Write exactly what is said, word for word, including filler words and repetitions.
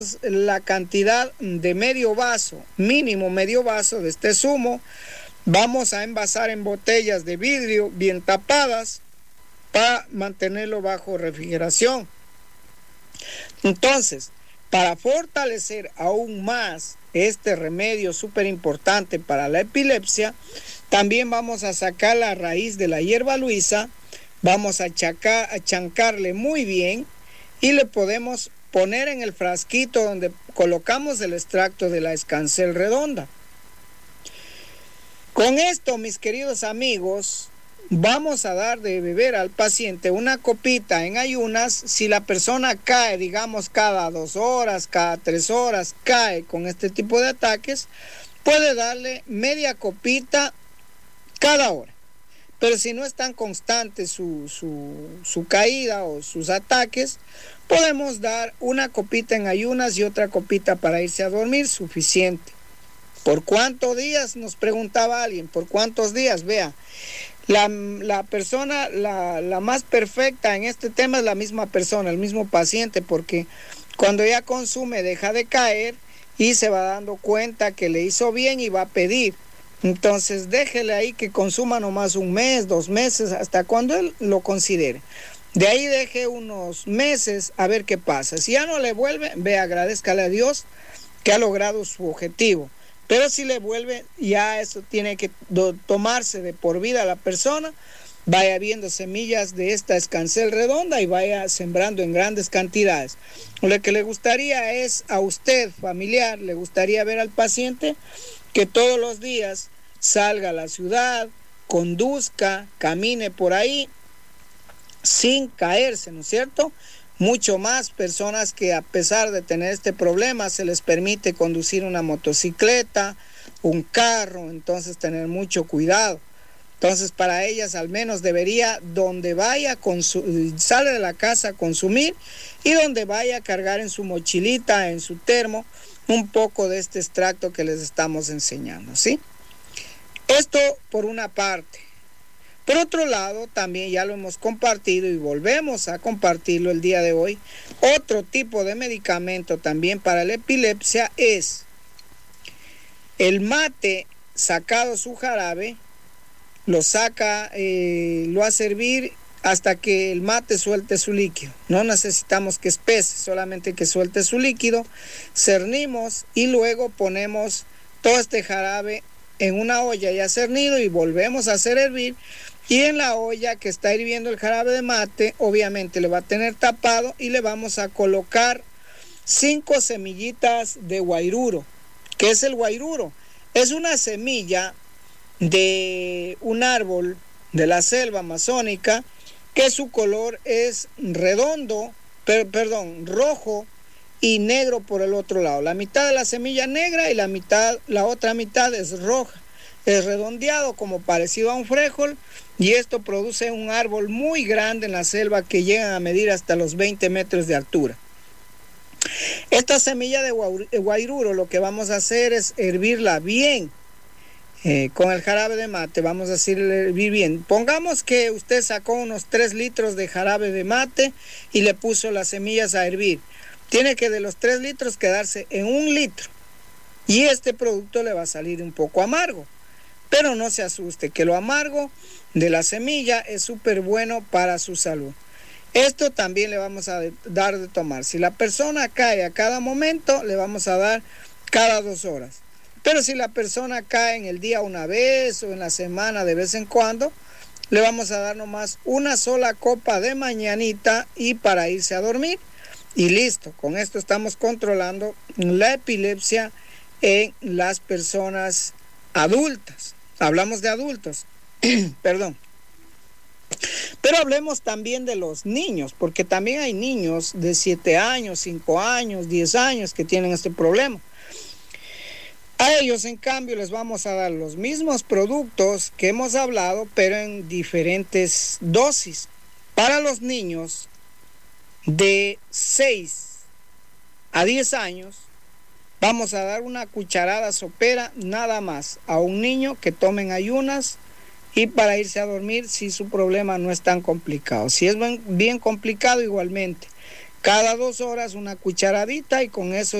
la cantidad de medio vaso, mínimo medio vaso de este zumo. Vamos a envasar en botellas de vidrio bien tapadas para mantenerlo bajo refrigeración. Entonces, para fortalecer aún más este remedio súper importante para la epilepsia, también vamos a sacar la raíz de la hierba luisa, vamos a, chacar, a chancarle muy bien y le podemos poner en el frasquito donde colocamos el extracto de la escancel redonda. Con esto, mis queridos amigos, vamos a dar de beber al paciente una copita en ayunas. Si la persona cae, digamos, cada dos horas, cada tres horas, cae con este tipo de ataques, puede darle media copita cada hora. Pero si no es tan constante su, su, su caída o sus ataques, podemos dar una copita en ayunas y otra copita para irse a dormir, suficiente. ¿Por cuántos días? Nos preguntaba alguien. ¿Por cuántos días? Vea, la, la persona, la, la más perfecta en este tema es la misma persona, el mismo paciente, porque cuando ya consume deja de caer y se va dando cuenta que le hizo bien y va a pedir. Entonces déjele ahí que consuma nomás un mes, dos meses, hasta cuando él lo considere. De ahí deje unos meses a ver qué pasa. Si ya no le vuelve, ve, agradézcale a Dios que ha logrado su objetivo. Pero si le vuelve, ya eso tiene que do, tomarse de por vida a la persona. Vaya viendo semillas de esta escancel redonda y vaya sembrando en grandes cantidades. Lo que le gustaría es a usted, familiar, le gustaría ver al paciente que todos los días salga a la ciudad, conduzca, camine por ahí sin caerse, ¿no es cierto? Mucho más personas que a pesar de tener este problema se les permite conducir una motocicleta, un carro, entonces tener mucho cuidado. Entonces para ellas al menos debería, donde vaya, consu- sale de la casa a consumir y donde vaya a cargar en su mochilita, en su termo, un poco de este extracto que les estamos enseñando, ¿sí? Esto por una parte. Por otro lado, también ya lo hemos compartido y volvemos a compartirlo el día de hoy. Otro tipo de medicamento también para la epilepsia es el mate sacado su jarabe, lo saca, eh, lo hace hervir hasta que el mate suelte su líquido. No necesitamos que espese, solamente que suelte su líquido. Cernimos y luego ponemos todo este jarabe en una olla ya cernido y volvemos a hacer hervir. Y en la olla que está hirviendo el jarabe de mate, obviamente le va a tener tapado y le vamos a colocar cinco semillitas de guairuro. ¿Qué es el guairuro? Es una semilla de un árbol de la selva amazónica que su color es redondo, per, perdón, rojo y negro por el otro lado. La mitad de la semilla negra y la mitad, la otra mitad es roja. Es redondeado como parecido a un frijol y esto produce un árbol muy grande en la selva que llega a medir hasta los veinte metros de altura. Esta semilla de guairuro lo que vamos a hacer es hervirla bien eh, con el jarabe de mate. Vamos a hacerle hervir bien. Pongamos que usted sacó unos tres litros de jarabe de mate y le puso las semillas a hervir. Tiene que de los tres litros quedarse en un litro y este producto le va a salir un poco amargo. Pero no se asuste, que lo amargo de la semilla es súper bueno para su salud. Esto también le vamos a dar de tomar. Si la persona cae a cada momento, le vamos a dar cada dos horas. Pero si la persona cae en el día una vez o en la semana de vez en cuando, le vamos a dar nomás una sola copa de mañanita y para irse a dormir. Y listo, con esto estamos controlando la epilepsia en las personas adultas. Hablamos de adultos, perdón. Pero hablemos también de los niños, porque también hay niños de siete años, cinco años, diez años que tienen este problema. A ellos, en cambio, les vamos a dar los mismos productos que hemos hablado, pero en diferentes dosis. Para los niños de seis a diez años, vamos a dar una cucharada sopera nada más a un niño que tomen ayunas y para irse a dormir si su problema no es tan complicado. Si es bien complicado, igualmente. Cada dos horas una cucharadita y con eso